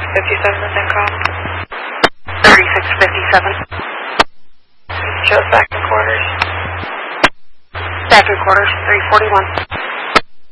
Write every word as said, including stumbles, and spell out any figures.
fifty-seven is income. thirty-six fifty-seven. Shows back in quarters. Back in quarters, three forty-one.